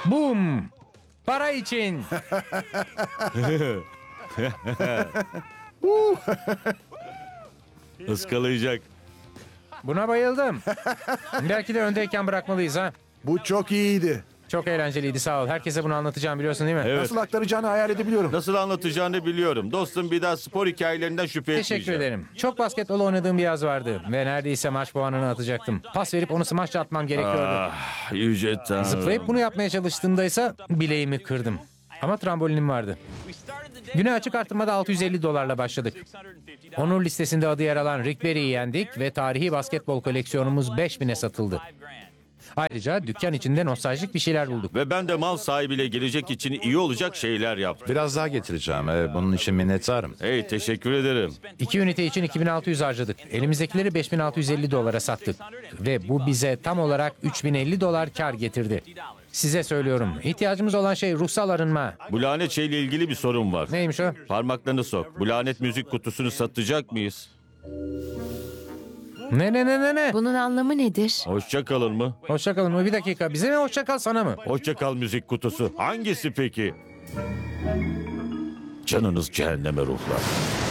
Bum! Para için. Iskalayacak. Buna bayıldım. Belki de öndeyken bırakmalıyız ha. Bu çok iyiydi. Çok eğlenceliydi, sağ ol. Herkese bunu anlatacağım, biliyorsun değil mi? Evet. Nasıl aktaracağını hayal edebiliyorum. Nasıl anlatacağını biliyorum. Dostum, bir daha spor hikayelerinden şüphe etmeyeceğim. Teşekkür ederim. Çok basketbol oynadığım bir yaz vardı ve neredeyse maç puanını atacaktım. Pas verip onu smaçla atmam gerekiyordu. Ah, yüce Tanrım. Zıplayıp bunu yapmaya çalıştığımda ise bileğimi kırdım. Ama trambolinim vardı. Güne açık arttırmada $650 başladık. Onur listesinde adı yer alan Rick Barry'i yendik ve tarihi basketbol koleksiyonumuz 5000'e satıldı. Ayrıca dükkan içinde nostaljik bir şeyler bulduk. Ve ben de mal sahibiyle gelecek için iyi olacak şeyler yaptım. Biraz daha getireceğim. Bunun için minnettarım. Hey, teşekkür ederim. 2 ünite için 2600 harcadık. Elimizdekileri $5650 sattık. Ve bu bize tam olarak $3050 kar getirdi. Size söylüyorum, ihtiyacımız olan şey ruhsal arınma. Bu lanet şeyle ilgili bir sorun var. Neymiş o? Parmaklarını sok. Bu lanet müzik kutusunu satacak mıyız? Ne? Bunun anlamı nedir? Hoşça kalın mı? Hoşça kalın mı? Bir dakika. Bize mi hoşça kal, sana mı? Hoşça kal müzik kutusu. Hangisi peki? Canınız cehenneme ruhlar.